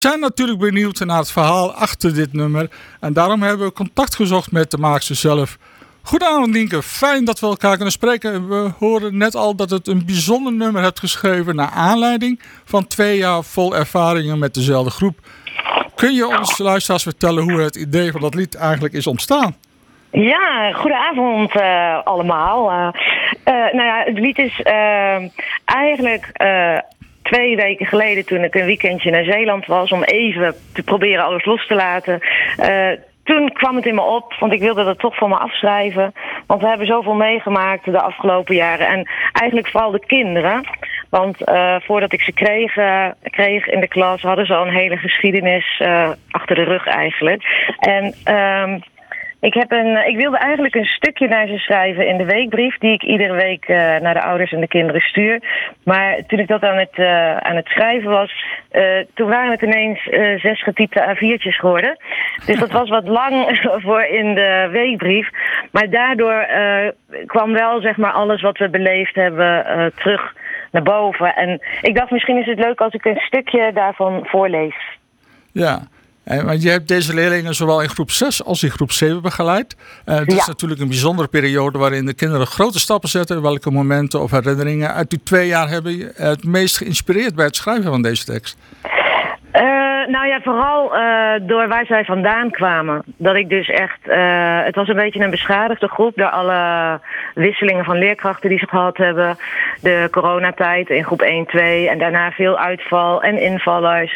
We zijn natuurlijk benieuwd naar het verhaal achter dit nummer. En daarom hebben we contact gezocht met de maakster zelf. Goedenavond Nienke, fijn dat we elkaar kunnen spreken. We horen net al dat het een bijzonder nummer hebt geschreven naar aanleiding van 2 jaar vol ervaringen met dezelfde groep. Kun je ons luisteraars vertellen hoe het idee van dat lied eigenlijk is ontstaan? Ja, goedenavond allemaal. Het lied is eigenlijk 2 weken geleden, toen ik een weekendje naar Zeeland was om even te proberen alles los te laten. Toen kwam het in me op, want ik wilde dat toch van me afschrijven. Want we hebben zoveel meegemaakt de afgelopen jaren. En eigenlijk vooral de kinderen. Want voordat ik ze kreeg in de klas, hadden ze al een hele geschiedenis achter de rug eigenlijk. En ik wilde eigenlijk een stukje naar ze schrijven in de weekbrief, die ik iedere week naar de ouders en de kinderen stuur. Maar toen ik dat aan het schrijven was, toen waren het ineens 6 getypte A4'tjes geworden. Dus dat was wat lang voor in de weekbrief. Maar daardoor kwam wel zeg maar alles wat we beleefd hebben terug naar boven. En ik dacht, misschien is het leuk als ik een stukje daarvan voorlees. Ja. Want je hebt deze leerlingen zowel in groep 6 als in groep 7 begeleid. Het is natuurlijk een bijzondere periode waarin de kinderen grote stappen zetten. Welke momenten of herinneringen uit die 2 jaar hebben je het meest geïnspireerd bij het schrijven van deze tekst? Vooral door waar zij vandaan kwamen. Dat ik dus echt... het was een beetje een beschadigde groep door alle wisselingen van leerkrachten die ze gehad hebben. De coronatijd in groep 1, 2 en daarna veel uitval en invallers.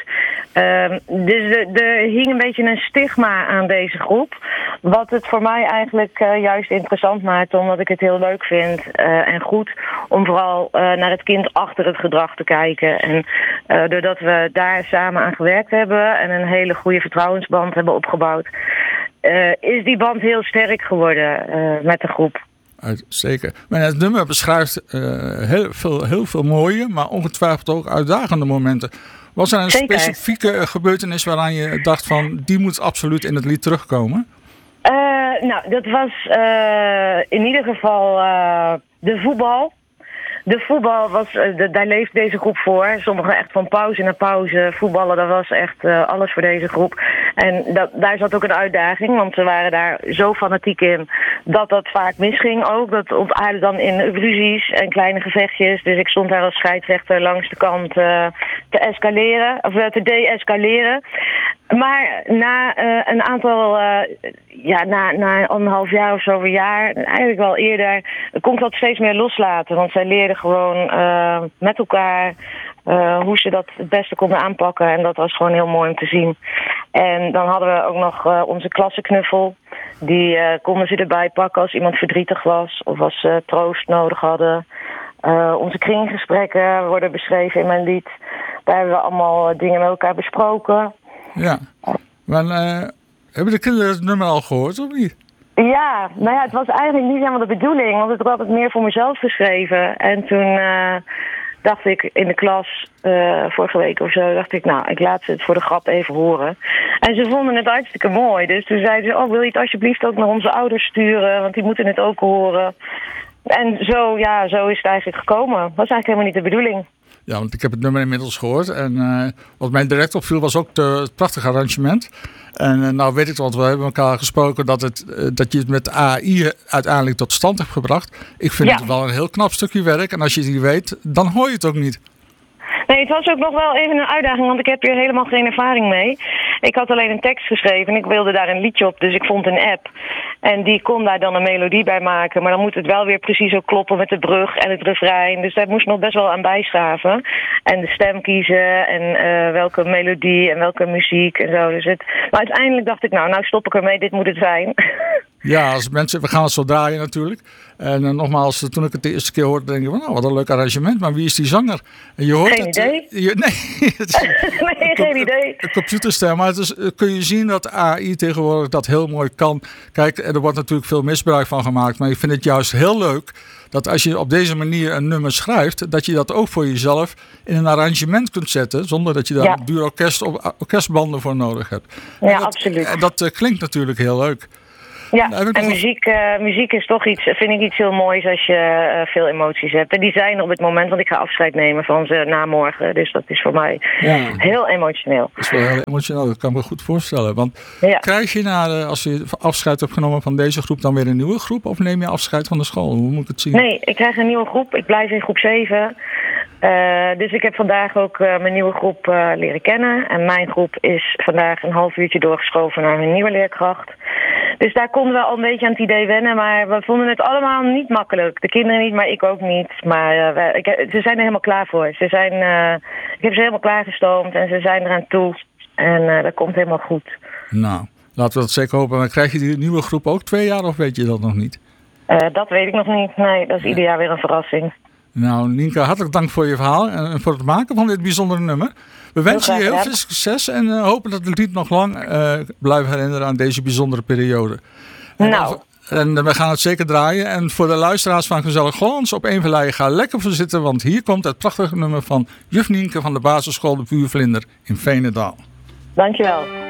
Dus er hing een beetje een stigma aan deze groep. Wat het voor mij eigenlijk juist interessant maakt, omdat ik het heel leuk vind en goed om vooral naar het kind achter het gedrag te kijken. En doordat we daar samen aan gewerkt hebben en een hele goede vertrouwensband hebben opgebouwd, is die band heel sterk geworden met de groep. Zeker. Maar het nummer beschrijft heel veel mooie, maar ongetwijfeld ook uitdagende momenten. Was er een specifieke gebeurtenis waaraan je dacht van die moet absoluut in het lied terugkomen? Dat was in ieder geval de voetbal. De voetbal was, daar leeft deze groep voor. Sommigen echt van pauze naar pauze voetballen. Dat was echt alles voor deze groep. En daar zat ook een uitdaging, want ze waren daar zo fanatiek in dat vaak misging ook. Dat ontaarde dan in ruzies en kleine gevechtjes. Dus ik stond daar als scheidsrechter langs de kant te escaleren, of te de-escaleren. Maar na een aantal, na 1,5 jaar of zo, een jaar, eigenlijk wel eerder, kon ik dat steeds meer loslaten. Want zij leerden gewoon met elkaar hoe ze dat het beste konden aanpakken. En dat was gewoon heel mooi om te zien. En dan hadden we ook nog onze klassenknuffel. Die konden ze erbij pakken als iemand verdrietig was of als ze troost nodig hadden. Onze kringgesprekken worden beschreven in mijn lied. Daar hebben we allemaal dingen met elkaar besproken. Ja, maar hebben de kinderen het nummer al gehoord of niet? Ja, het was eigenlijk niet helemaal de bedoeling, want ik had het meer voor mezelf geschreven. En toen dacht ik in de klas, vorige week of zo, ik laat ze het voor de grap even horen. En ze vonden het hartstikke mooi, dus toen zeiden ze, wil je het alsjeblieft ook naar onze ouders sturen, want die moeten het ook horen. En zo is het eigenlijk gekomen. Dat was eigenlijk helemaal niet de bedoeling. Ja, want ik heb het nummer inmiddels gehoord. En wat mij direct opviel was ook het prachtige arrangement. En nou weet ik, want we hebben elkaar gesproken dat je het met AI uiteindelijk tot stand hebt gebracht. Ik vind het wel een heel knap stukje werk. En als je het niet weet, dan hoor je het ook niet. Nee, het was ook nog wel even een uitdaging, want ik heb hier helemaal geen ervaring mee. Ik had alleen een tekst geschreven en ik wilde daar een liedje op, dus ik vond een app. En die kon daar dan een melodie bij maken, maar dan moet het wel weer precies ook kloppen met de brug en het refrein. Dus daar moest nog best wel aan bijschaven. En de stem kiezen en welke melodie en welke muziek en zo. Dus maar uiteindelijk dacht ik, nou stop ik ermee, dit moet het zijn. Ja, als mensen, we gaan het zo draaien natuurlijk. En nogmaals, toen ik het de eerste keer hoorde, denk ik van, wat een leuk arrangement. Maar wie is die zanger? En je hoort geen idee. Geen idee. De computerstem. Maar kun je zien dat AI tegenwoordig dat heel mooi kan. Kijk, er wordt natuurlijk veel misbruik van gemaakt. Maar ik vind het juist heel leuk dat als je op deze manier een nummer schrijft, dat je dat ook voor jezelf in een arrangement kunt zetten. Zonder dat je daar een duur orkest of orkestbanden voor nodig hebt. Ja, absoluut. En dat klinkt natuurlijk heel leuk. Ja, en muziek is toch vind ik iets heel moois als je veel emoties hebt. En die zijn er op het moment, want ik ga afscheid nemen van ze na morgen. Dus dat is voor mij heel emotioneel. Dat is wel heel emotioneel, dat kan ik me goed voorstellen. Want krijg je als je afscheid hebt genomen van deze groep dan weer een nieuwe groep? Of neem je afscheid van de school? Hoe moet ik het zien? Nee, ik krijg een nieuwe groep. Ik blijf in groep 7. Dus ik heb vandaag ook mijn nieuwe groep leren kennen. En mijn groep is vandaag een half uurtje doorgeschoven naar mijn nieuwe leerkracht. Dus daar konden we al een beetje aan het idee wennen. Maar we vonden het allemaal niet makkelijk. De kinderen niet, maar ik ook niet. Maar ze zijn er helemaal klaar voor. Ik heb ze helemaal klaargestoomd en ze zijn eraan toe. En dat komt helemaal goed. Nou, laten we dat zeker hopen. Maar krijg je die nieuwe groep ook 2 jaar of weet je dat nog niet? Dat weet ik nog niet. Nee, dat is ieder jaar weer een verrassing. Nou, Nienke, hartelijk dank voor je verhaal en voor het maken van dit bijzondere nummer. We wensen je heel veel succes en hopen dat het lied nog lang blijft herinneren aan deze bijzondere periode. En we gaan het zeker draaien. En voor de luisteraars van Gezellig Hollands op één Verleien, ga lekker voor zitten, want hier komt het prachtige nummer van juf Nienke van de basisschool De Vuurvlinder in Veenendaal. Dankjewel.